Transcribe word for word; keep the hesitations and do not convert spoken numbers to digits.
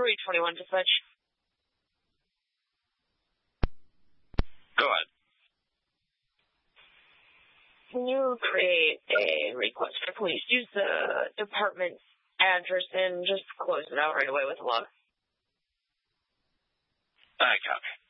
three twenty-one dispatch. Go ahead. Can you create a request for police? Use the department's address and just close it out right away with a log. I copy.